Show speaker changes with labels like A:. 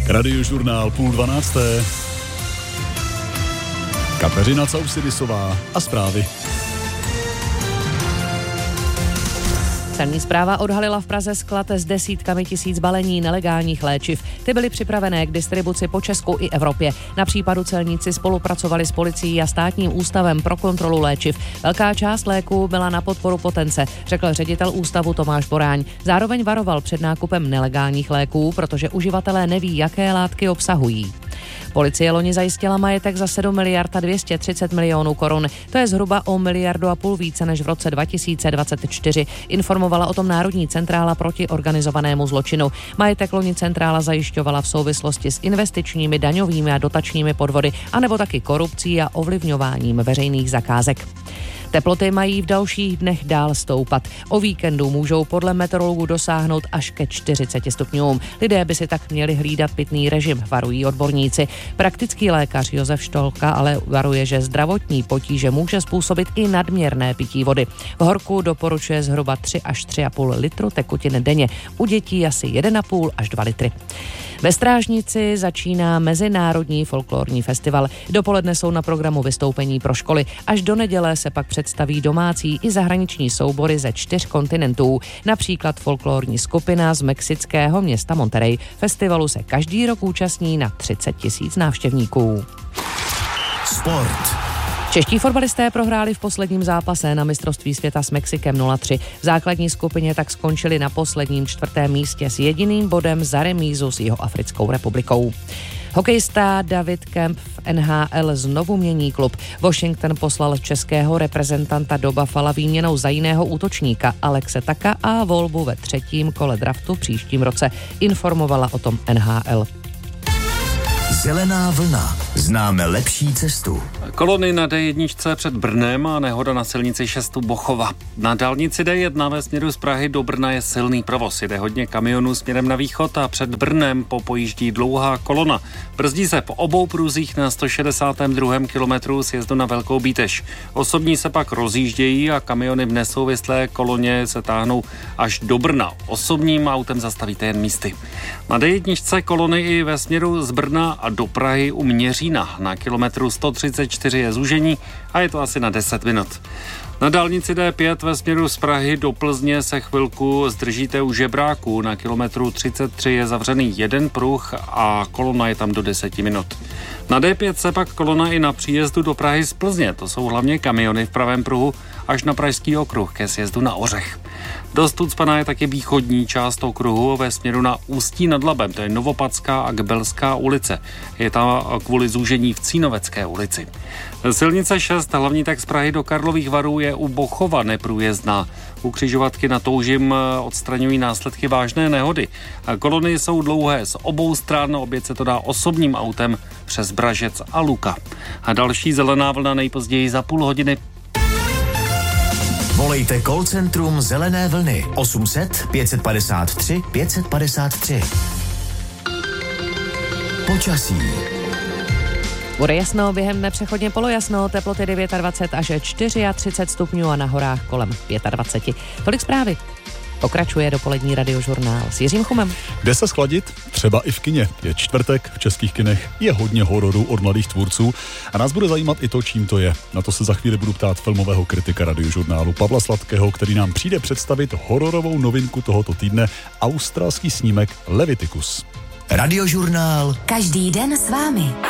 A: Radiožurnál 11:30. Kateřina Caussidisová a zprávy.
B: Celní správa odhalila v Praze sklad s desítkami tisíc balení nelegálních léčiv. Ty byly připravené k distribuci po Česku i Evropě. Na případu celníci spolupracovali s policií a státním ústavem pro kontrolu léčiv. Velká část léků byla na podporu potence, řekl ředitel ústavu Tomáš Boráň. Zároveň varoval před nákupem nelegálních léků, protože uživatelé neví, jaké látky obsahují. Policie loni zajistila majetek za 7 miliard a 230 milionů korun. To je zhruba o 1,5 miliardy více než v roce 2024. Informovala o tom Národní centrála proti organizovanému zločinu. Majetek loni centrála zajišťovala v souvislosti s investičními, daňovými a dotačními podvody, anebo taky korupcí a ovlivňováním veřejných zakázek. Teploty mají v dalších dnech dál stoupat. O víkendu můžou podle meteorologů dosáhnout až ke 40 stupňům. Lidé by si tak měli hlídat pitný režim, varují odborníci. Praktický lékař Josef Štolka ale varuje, že zdravotní potíže může způsobit i nadměrné pití vody. V horku doporučuje zhruba 3 až 3,5 litru tekutin denně. U dětí asi 1,5 až 2 litry. Ve Strážnici začíná Mezinárodní folklorní festival. Dopoledne jsou na programu vystoupení pro školy. Až do neděle se pak představí domácí i zahraniční soubory ze 4 kontinentů. Například folklorní skupina z mexického města Monterrey. Festivalu se každý rok účastní na 30 000 návštěvníků.
C: Sport.
B: Čeští fotbalisté prohráli v posledním zápase na mistrovství světa s Mexikem 0-3. V základní skupině tak skončili na posledním 4. místě s jediným bodem za remízu s Jihoafrickou republikou. Hokejista David Kemp v NHL znovu mění klub. Washington poslal českého reprezentanta do Buffala výměnou za jiného útočníka Alexe Taka a volbu ve 3. kole draftu v příštím roce. Informovala o tom NHL.
C: Zelená vlna. Známe lepší cestu.
D: Kolony na D1 před Brnem a nehoda na silnici 6 Bochova. Na dálnici D1 ve směru z Prahy do Brna je silný provoz. Jde hodně kamionů směrem na východ a před Brnem popojíždí dlouhá kolona. Brzdí se po obou průzích na 162. kilometru sjezdu na Velkou Bítež. Osobní se pak rozjíždějí a kamiony v nesouvislé koloně se táhnou až do Brna. Osobním autem zastavíte jen místy. Na D1 kolony i ve směru z Brna a do Prahy u Měřína. Na kilometru 134 je zúžení a je to asi na 10 minut. Na dálnici D5 ve směru z Prahy do Plzně se chvilku zdržíte u Žebráku. Na kilometru 33 je zavřený jeden pruh a kolona je tam do 10 minut. Na D5 se pak kolona i na příjezdu do Prahy z Plzně. To jsou hlavně kamiony v pravém pruhu až na Pražský okruh ke sjezdu na Ořech. Dost ucpaná je taky východní část okruhu ve směru na Ústí nad Labem, to je Novopadská a Kbelská ulice. Je tam kvůli zúžení v Cínovecké ulici. Silnice 6, hlavní tak z Prahy do Karlových Varů, je u Bochova neprůjezdná. U křižovatky na Toužim odstraňují následky vážné nehody. Kolony jsou dlouhé z obou stran, obět se to dá osobním autem přes Bražec a Luka. A další zelená vlna nejpozději za půl hodiny.
C: Volejte call centrum Zelené vlny 800 553 553. Počasí.
B: Bude jasno, během dne přechodně polojasno, teploty 29 až 34 stupňů a na horách kolem 25. Tolik zprávy. Pokračuje dopolední radiožurnál s Jiřím Chumem.
A: Kde se schladit? Třeba i v kině. Je čtvrtek, v českých kinech je hodně hororů od mladých tvůrců a nás bude zajímat i to, čím to je. Na to se za chvíli budu ptát filmového kritika radiožurnálu Pavla Sladkého, který nám přijde představit hororovou novinku tohoto týdne, australský snímek Leviticus.
C: Radiožurnál
E: každý den s vámi.